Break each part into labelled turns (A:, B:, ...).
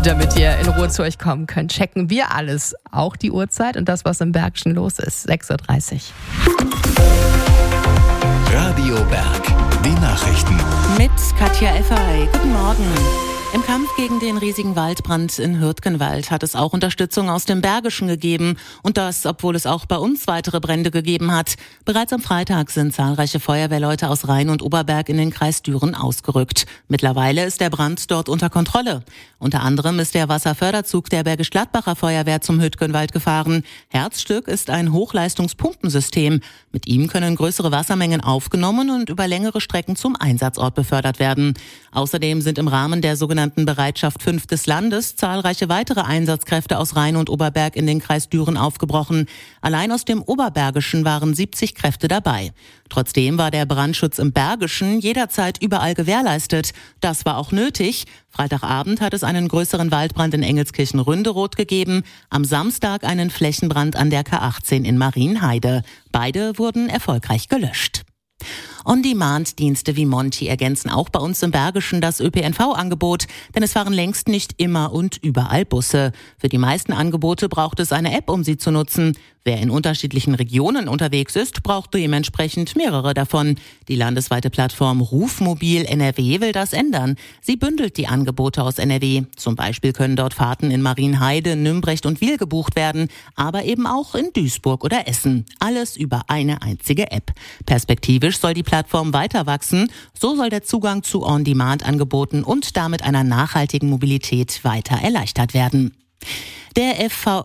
A: Damit ihr in Ruhe zu euch kommen könnt, checken wir alles. Auch die Uhrzeit und das, was im Bergischen los ist. 6.30 Uhr.
B: Radio Berg, die Nachrichten.
C: Mit Katja Effery. Guten Morgen. Im Kampf gegen den riesigen Waldbrand in Hürtgenwald hat es auch Unterstützung aus dem Bergischen gegeben. Und das, obwohl es auch bei uns weitere Brände gegeben hat. Bereits am Freitag sind zahlreiche Feuerwehrleute aus Rhein und Oberberg in den Kreis Düren ausgerückt. Mittlerweile ist der Brand dort unter Kontrolle. Unter anderem ist der Wasserförderzug der Bergisch-Gladbacher Feuerwehr zum Hürtgenwald gefahren. Herzstück ist ein Hochleistungspumpensystem. Mit ihm können größere Wassermengen aufgenommen und über längere Strecken zum Einsatzort befördert werden. Außerdem sind im Rahmen der sogenannten Bereitschaft 5 des Landes zahlreiche weitere Einsatzkräfte aus Rhein und Oberberg in den Kreis Düren aufgebrochen. Allein aus dem Oberbergischen waren 70 Kräfte dabei. Trotzdem war der Brandschutz im Bergischen jederzeit überall gewährleistet. Das war auch nötig. Freitagabend hat es einen größeren Waldbrand in Engelskirchen-Ründeroth gegeben. Am Samstag einen Flächenbrand an der K18 in Marienheide. Beide wurden erfolgreich gelöscht. On-Demand-Dienste wie Monty ergänzen auch bei uns im Bergischen das ÖPNV-Angebot, denn es fahren längst nicht immer und überall Busse. Für die meisten Angebote braucht es eine App, um sie zu nutzen. Wer in unterschiedlichen Regionen unterwegs ist, braucht dementsprechend mehrere davon. Die landesweite Plattform Rufmobil NRW will das ändern. Sie bündelt die Angebote aus NRW. Zum Beispiel können dort Fahrten in Marienheide, Nümbrecht und Wil gebucht werden, aber eben auch in Duisburg oder Essen. Alles über eine einzige App. Perspektivisch soll die Plattform weiter wachsen. So soll der Zugang zu On-Demand-Angeboten und damit einer nachhaltigen Mobilität weiter erleichtert werden. Der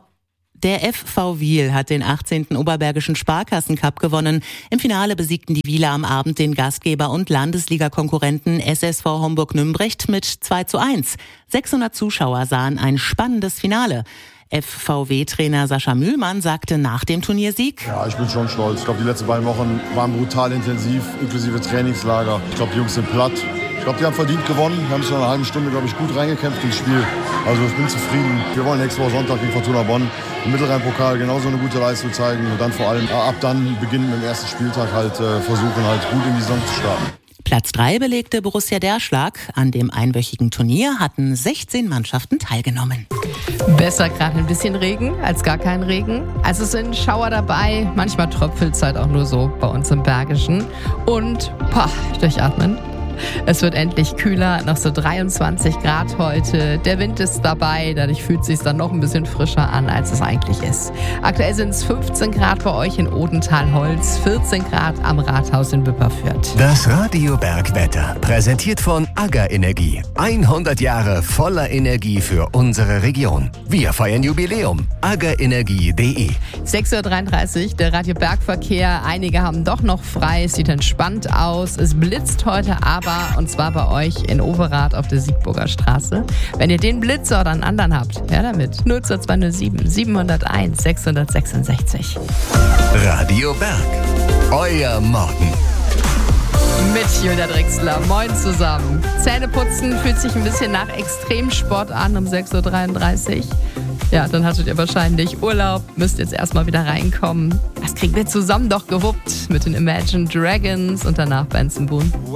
C: FV Wil hat den 18. Oberbergischen Sparkassen-Cup gewonnen. Im Finale besiegten die Wiler am Abend den Gastgeber und Landesliga-Konkurrenten SSV Homburg-Nümbrecht mit 2:1. 600 Zuschauer sahen ein spannendes Finale. FVW-Trainer Sascha Mühlmann sagte nach dem Turniersieg:
D: Ja, ich bin schon stolz. Ich glaube, die letzten beiden Wochen waren brutal intensiv, inklusive Trainingslager. Ich glaube, die Jungs sind platt. Ich glaube, die haben verdient gewonnen. Wir haben es in einer halben Stunde, glaube ich, gut reingekämpft ins Spiel. Also ich bin zufrieden. Wir wollen nächste Woche Sonntag gegen Fortuna Bonn im Mittelrhein-Pokal genauso eine gute Leistung zeigen. Und dann vor allem ab dann beginnen mit dem ersten Spieltag halt versuchen, halt gut in die Saison zu starten.
C: Platz 3 belegte Borussia Derschlag. An dem einwöchigen Turnier hatten 16 Mannschaften teilgenommen.
A: Besser gerade ein bisschen Regen als gar kein Regen. Also es sind Schauer dabei. Manchmal tröpfelt es halt auch nur so bei uns im Bergischen. Und durchatmen. Es wird endlich kühler, noch so 23 Grad heute. Der Wind ist dabei, dadurch fühlt es sich dann noch ein bisschen frischer an, als es eigentlich ist. Aktuell sind es 15 Grad bei euch in Odenthal-Holz, 14 Grad am Rathaus in Wipperfürth.
B: Das Radio Bergwetter, präsentiert von AGA Energie. 100 Jahre voller Energie für unsere Region. Wir feiern Jubiläum. agaenergie.de
A: 6.33 Uhr, der Radio Bergverkehr. Einige haben doch noch frei, es sieht entspannt aus. Es blitzt heute Abend. Und zwar bei euch in Overath auf der Siegburger Straße. Wenn ihr den Blitzer oder einen anderen habt, her damit. 02207 701 666.
B: Radio Berg, euer Morgen.
A: Mit Julia Drechsler. Moin zusammen. Zähneputzen fühlt sich ein bisschen nach Extremsport an um 6.33 Uhr. Ja, dann hattet ihr wahrscheinlich Urlaub, müsst jetzt erstmal wieder reinkommen. Das kriegen wir zusammen doch gewuppt mit den Imagine Dragons und danach Benson Boone.